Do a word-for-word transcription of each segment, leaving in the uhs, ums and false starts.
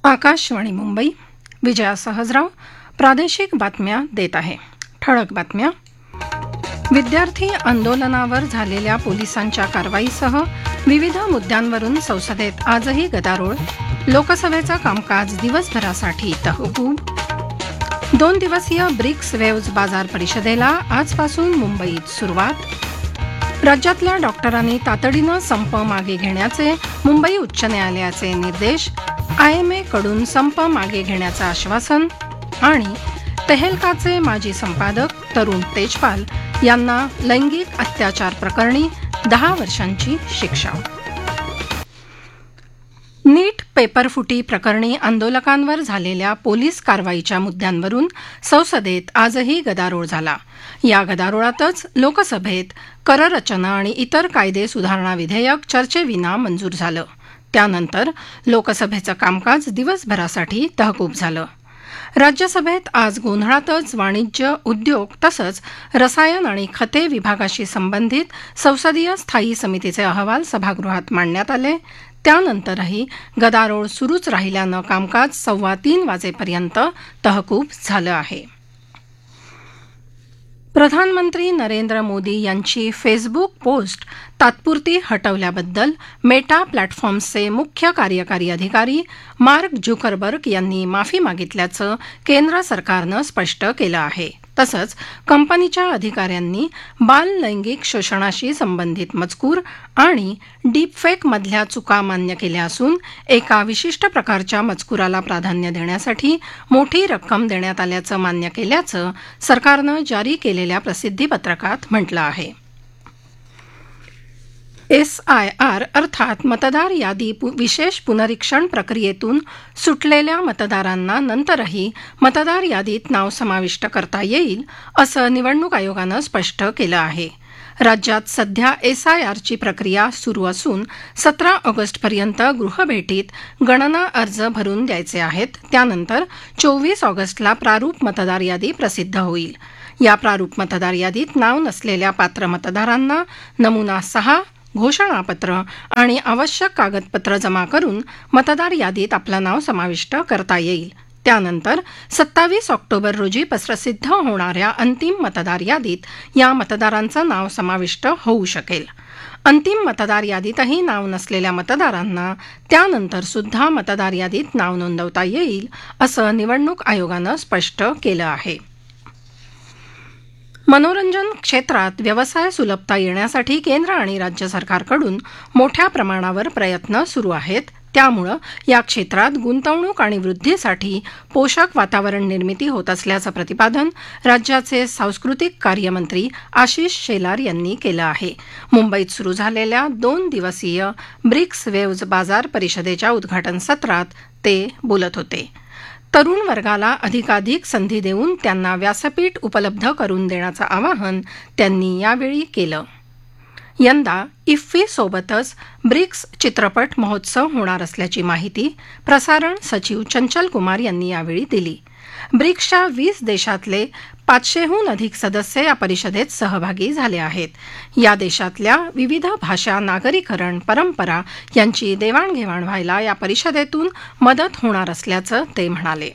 आकाशवाणी मुंबई. विजया सहजराव प्रादेशिक बातम्या देत आहे. ठळक बातम्या. विद्यार्थी आंदोलनावर झालेल्या पोलिसांच्या कारवाईसह विविध मुद्द्यांवरून संसदेत आजही गदारोळ. लोकसभेचं कामकाज दिवसभरासाठी तहकूब. दोन दिवसीय ब्रिक्स वेव्ज बाजार परिषदेला आजपासून मुंबईत सुरुवात. राज्यातल्या डॉक्टरांनी तातडीनं संप मागे घेण्याचे मुंबई उच्च न्यायालयाचे निर्देश. आयएमए कडून संप मागे घेण्याचं आश्वासन. आणि तेहलकाचे माजी संपादक तरुण तेजपाल यांना लैंगिक अत्याचार प्रकरणी दहा वर्षांची शिक्षा. नीट पेपरफुटी प्रकरणी आंदोलकांवर झालेल्या पोलीस कारवाईच्या मुद्द्यांवरून संसदेत आजही गदारोळ झाला. या गदारोळातच लोकसभेत कररचना आणि इतर कायदे सुधारणा विधेयक चर्चेविना मंजूर झालं. त्यानंतर लोकसभेचं कामकाज दिवसभरासाठी तहकूब झालं. राज्यसभेत आज गोंधळातच वाणिज्य, उद्योग तसंच रसायन आणि खते विभागाशी संबंधित संसदीय स्थायी समितीचे अहवाल सभागृहात मांडण्यात आले. त्यानंतरही गदारोळ सुरूच राहिल्यानं कामकाज सव्वा तीन वाजेपर्यंत तहकूब झालं आहे. प्रधानमंत्री नरेंद्र मोदी यांची फेसबुक पोस्ट तात्पुरती हटवल्याबद्दल मेटा प्लॅटफॉर्म्सचे मुख्य कार्यकारी अधिकारी मार्क झुकरबर्ग यांनी माफी मागितल्याचं केंद्र सरकारनं स्पष्ट केलं आहे. तसंच कंपनीच्या अधिकाऱ्यांनी बाल लैंगिक शोषणाशी संबंधित मजकूर आणि डीपफेकमधल्या चुका मान्य केल्या असून एका विशिष्ट प्रकारच्या मजकुराला प्राधान्य देण्यासाठी मोठी रक्कम देण्यात आल्याचं मान्य केल्याचं सरकारनं जारी केलेल्या प्रसिद्धीपत्रकात म्हटलं आहे. एस आय आर अर्थात मतदार यादी विशेष पुनरीक्षण प्रक्रियेतून सुटलेल्या मतदारांना नंतरही मतदार यादीत नाव समाविष्ट करता येईल असं निवडणूक आयोगानं स्पष्ट केलं आहे. राज्यात सध्या एस आय आरची प्रक्रिया सुरू असून सतरा ऑगस्टपर्यंत गृहभेटीत गणना अर्ज भरून द्यायचे आहेत. त्यानंतर चोवीस ऑगस्टला प्रारूप मतदार यादी प्रसिद्ध होईल. या प्रारूप मतदार यादीत नाव नसलेल्या पात्र मतदारांना नमुना सहा, घोषणापत्र आणि आवश्यक कागदपत्र जमा करून मतदार यादीत आपलं नाव समाविष्ट करता येईल. त्यानंतर सत्तावीस ऑक्टोबर रोजी प्रसिद्ध होणाऱ्या अंतिम मतदार यादीत या मतदारांचं नाव समाविष्ट होऊ शकेल. अंतिम मतदार यादीतही नाव नसलेल्या मतदारांना त्यानंतर सुद्धा मतदार यादीत नाव नोंदवता येईल असं निवडणूक आयोगानं स्पष्ट केलं आहे. मनोरंजन क्षेत्रात व्यवसाय सुलभता येण्यासाठी केंद्र आणि राज्य सरकारकडून मोठ्या प्रमाणावर प्रयत्न सुरू आहेत. त्यामुळं या क्षेत्रात गुंतवणूक आणि वृद्धीसाठी पोषक वातावरण निर्मिती होत असल्याचं प्रतिपादन राज्याचे सांस्कृतिक कार्यमंत्री आशिष शेलार यांनी केलं आहे. मुंबईत सुरू झालेल्या दोन दिवसीय ब्रिक्स वेव्ज बाजार परिषदेच्या उद्घाटन सत्रात ते बोलत होते. तरुण वर्गाला अधिकाधिक संधी देऊन त्यांना व्यासपीठ उपलब्ध करून देण्याचं आवाहन त्यांनी यावेळी केलं. यंदा इफ्फीसोबतच ब्रिक्स चित्रपट महोत्सव होणार असल्याची माहिती प्रसारण सचिव चंचल कुमार यांनी यावेळी दिली. ब्रिक्सच्या वीस देशातले पाचशेहून अधिक सदस्य या परिषदेत सहभागी झाले आहेत. या देशातल्या विविध भाषा, नागरीकरण, परंपरा यांची देवाणघेवाण व्हायला या परिषदेतून मदत होणार असल्याचं ते म्हणाले.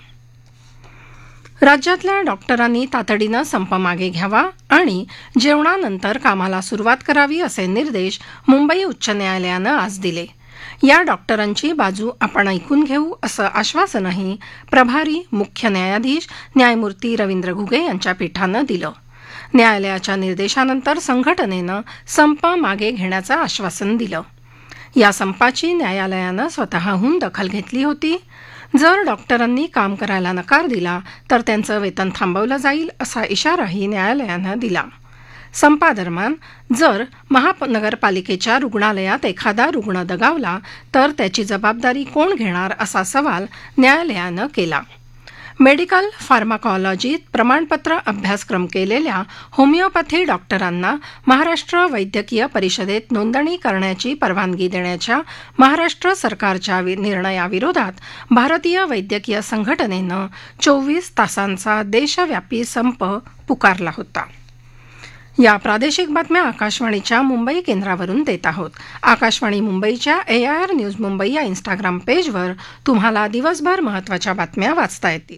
राज्यातल्या डॉक्टरांनी तातडीनं संप मागे घ्यावा आणि जेवणानंतर कामाला सुरुवात करावी असे निर्देश मुंबई उच्च न्यायालयानं आज दिले. या डॉक्टरांची बाजू आपण ऐकून घेऊ असं आश्वासनही प्रभारी मुख्य न्यायाधीश न्यायमूर्ती रवींद्र घुगे यांच्या पीठानं दिलं. न्यायालयाच्या निर्देशानंतर संघटनेनं संप मागे घेण्याचं आश्वासन दिलं. या संपाची न्यायालयानं स्वतःहून दखल घेतली होती. जर डॉक्टरांनी काम करायला नकार दिला तर त्यांचं वेतन थांबवलं जाईल असा इशाराही न्यायालयानं दिला. संपादरम्यान जर महानगरपालिकेच्या रुग्णालयात एखादा रुग्ण दगावला तर त्याची जबाबदारी कोण घेणार असा सवाल न्यायालयानं केला. मेडिकल फार्माकॉलॉजीत प्रमाणपत्र अभ्यासक्रम केलेल्या होमिओपॅथी डॉक्टरांना महाराष्ट्र वैद्यकीय परिषदेत नोंदणी करण्याची परवानगी देण्याच्या महाराष्ट्र सरकारच्या निर्णयाविरोधात भारतीय वैद्यकीय संघटनेनं चोवीस तासांचा देशव्यापी संप पुकारला होता. या प्रादेशिक बातम्या आकाशवाणीच्या मुंबई केंद्रावरून देत आहोत. आकाशवाणी मुंबईच्या एआयआर न्यूज मुंबई या इन्स्टाग्राम पेजवर तुम्हाला दिवसभर महत्त्वाच्या बातम्या वाचता येतील.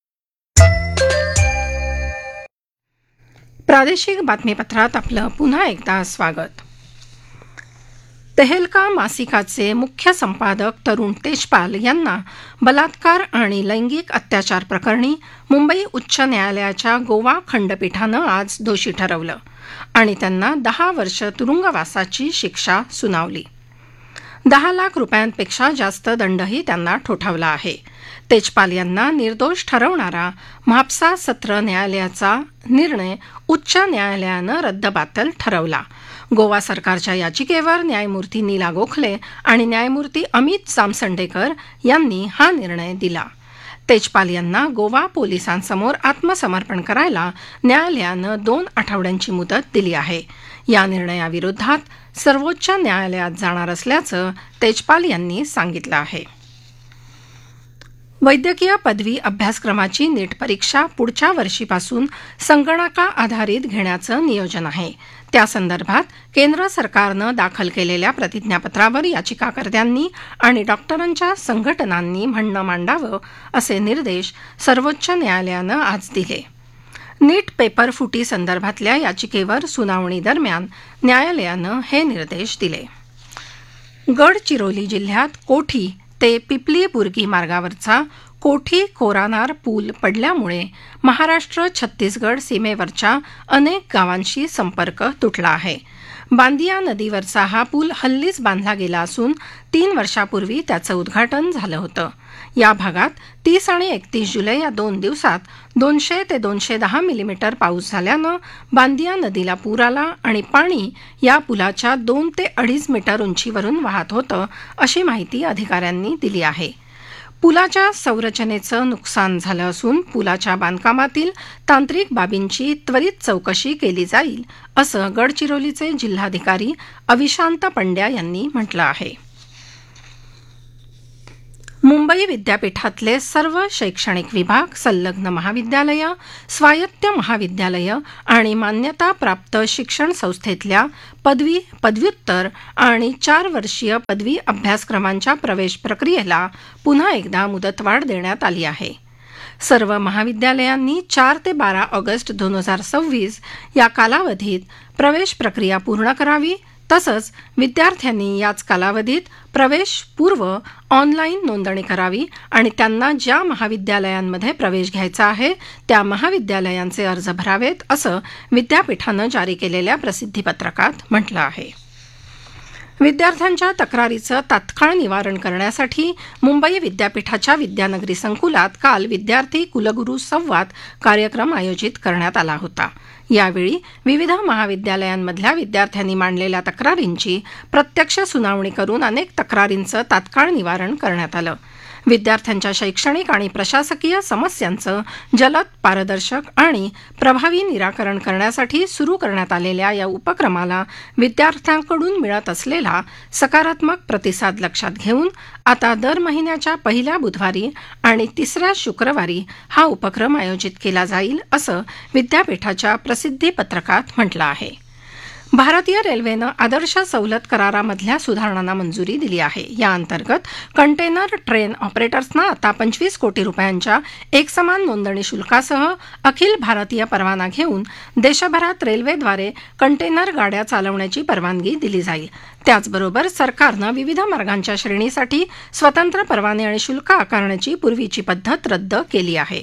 प्रादेशिक बातमीपत्रात आपलं पुन्हा एकदा स्वागत. तेहलका मासिकाचे मुख्य संपादक तरुण तेजपाल यांना बलात्कार आणि लैंगिक अत्याचार प्रकरणी मुंबई उच्च न्यायालयाच्या गोवा खंडपीठानं आज दोषी ठरवलं आणि त्यांना दहा वर्ष तुरुंगवासाची शिक्षा सुनावली. दहा लाख रुपयांपेक्षा जास्त दंडही त्यांना ठोठावला आहे. तेजपाल यांना निर्दोष ठरवणारा म्हापसा सत्र न्यायालयाचा निर्णय उच्च न्यायालयानं रद्दबातल ठरवला. गोवा सरकारच्या याचिकेवर न्यायमूर्ती नीला गोखले आणि न्यायमूर्ती अमित सामसंडेकर यांनी हा निर्णय दिला. तेजपाल यांना गोवा पोलिसांसमोर आत्मसमर्पण करायला न्यायालयानं दोन आठवड्यांची मुदत दिली आहे. या निर्णयाविरोधात सर्वोच्च न्यायालयात जाणार असल्याचं तेजपाल यांनी सांगितलं आहे. वैद्यकीय पदवी अभ्यासक्रमाची नीट परीक्षा पुढच्या वर्षीपासून संगणका आधारित घेण्याचं नियोजन आहे. त्यासंदर्भात केंद्र सरकारनं दाखल केलेल्या प्रतिज्ञापत्रावर याचिकाकर्त्यांनी आणि डॉक्टरांच्या संघटनांनी म्हणणं मांडावं असे निर्देश सर्वोच्च न्यायालयानं आज दिले. नीट पेपर फुटी संदर्भातल्या याचिकेवर सुनावणी दरम्यान न्यायालयानं हे निर्देश दिले. गडचिरोली जिल्ह्यात कोठी ते पिपली बुर्गी मार्गावरचा कोठी कोरानार पूल पडल्यामुळे महाराष्ट्र छत्तीसगड सीमेवरच्या अनेक गावांशी संपर्क तुटला आहे. बांदिया नदीवरचा हा पूल हल्लीच बांधला गेला असून तीन वर्षापूर्वी त्याचं उद्घाटन झालं होतं. या भागात तीस आणि एकतीस जुलै या दोन दिवसात दोनशे ते दोनशे दहा मिलीमीटर पाऊस झाल्यानं बांदिया नदीला पूर आला आणि पाणी या पुलाच्या दोन ते अडीच मीटर उंचीवरून वाहत होतं अशी माहिती अधिकाऱ्यांनी दिली आहे. पुलाच्या संरचनेचं नुकसान झालं असून पुलाच्या बांधकामातील तांत्रिक बाबींची त्वरित चौकशी केली जाईल असं गडचिरोलीचे जिल्हाधिकारी अविशांत पंड्या यांनी म्हटलं आहे. मुंबई विद्यापीठातले सर्व शैक्षणिक विभाग, संलग्न महाविद्यालयं, स्वायत्त महाविद्यालयं आणि मान्यताप्राप्त शिक्षण संस्थेतल्या पदवी, पदव्युत्तर आणि चार वर्षीय पदवी अभ्यासक्रमांच्या प्रवेश प्रक्रियेला पुन्हा एकदा मुदतवाढ देण्यात आली आहे. सर्व महाविद्यालयांनी चार ते बारा ऑगस्ट दोन हजार सव्वीस या कालावधीत प्रवेश प्रक्रिया पूर्ण करावी. तसंच विद्यार्थ्यांनी याच कालावधीत प्रवेशपूर्व ऑनलाईन नोंदणी करावी आणि त्यांना ज्या महाविद्यालयांमध्ये प्रवेश घ्यायचा आहे त्या महाविद्यालयांचे अर्ज भरावेत असं विद्यापीठानं जारी केलेल्या प्रसिद्धीपत्रकात म्हटलं आहे. विद्यार्थ्यांच्या तक्रारीचं तात्काळ निवारण करण्यासाठी मुंबई विद्यापीठाच्या विद्यानगरी संकुलात काल विद्यार्थी कुलगुरू संवाद कार्यक्रम आयोजित करण्यात आला होता. यावेळी विविध महाविद्यालयांमधल्या विद्यार्थ्यांनी मांडलेल्या तक्रारींची प्रत्यक्ष सुनावणी करून अनेक तक्रारींचं तात्काळ निवारण करण्यात आलं. विद्यार्थ्यांच्या शैक्षणिक आणि प्रशासकीय समस्यांचं जलद, पारदर्शक आणि प्रभावी निराकरण करण्यासाठी सुरू करण्यात आलेल्या या उपक्रमाला विद्यार्थ्यांकडून मिळत असलेला सकारात्मक प्रतिसाद लक्षात घेऊन आता दर महिन्याच्या पहिल्या बुधवारी आणि तिसऱ्या शुक्रवारी हा उपक्रम आयोजित केला जाईल असं विद्यापीठाच्या प्रसिद्धीपत्रकात म्हटलं आहे. भारतीय रेल्वेनं आदर्श सवलत करारामधल्या सुधारणांना मंजुरी दिली आहे. या अंतर्गत कंटेनर ट्रेन ऑपरेटर्सना आता पंचवीस कोटी रुपयांच्या एकसमान नोंदणी शुल्कासह अखिल भारतीय परवाना घेऊन देशभरात रेल्वेद्वारे कंटेनर गाड्या चालवण्याची परवानगी दिली जाईल. त्याचबरोबर सरकारनं विविध मार्गांच्या श्रेणीसाठी स्वतंत्र परवाने आणि शुल्क आकारण्याची पूर्वीची पद्धत रद्द केली आहे.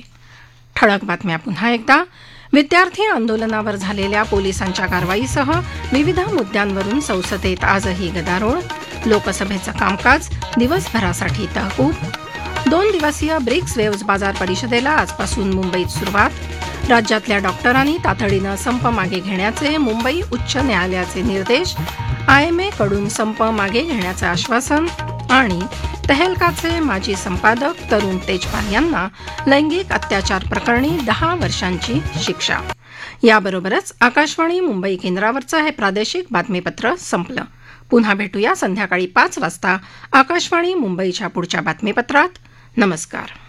ठळक बातम्या पुन्हा एकदा. विद्यार्थी आंदोलनावर झालेल्या पोलिसांच्या कारवाईसह विविध मुद्द्यांवरून संसदेत आजही गदारोळ. लोकसभेचं कामकाज दिवसभरासाठी तहकूब. दोन दिवसीय ब्रिक्स वेव्ज बाजार परिषदेला आजपासून मुंबईत सुरुवात. राज्यातल्या डॉक्टरांनी तातडीनं संप मागे घेण्याचे मुंबई उच्च न्यायालयाचे निर्देश. आयएमए कडून संप मागे घेण्याचं आश्वासन. आणि तेहलकाचे माजी संपादक तरुण तेजपाल यांना लैंगिक अत्याचार प्रकरणी दहा वर्षांची शिक्षा. याबरोबरच आकाशवाणी मुंबई केंद्रावरचं हे प्रादेशिक बातमीपत्र संपलं. पुन्हा भेटूया संध्याकाळी पाच वाजता आकाशवाणी मुंबईच्या पुढच्या बातमीपत्रात. नमस्कार.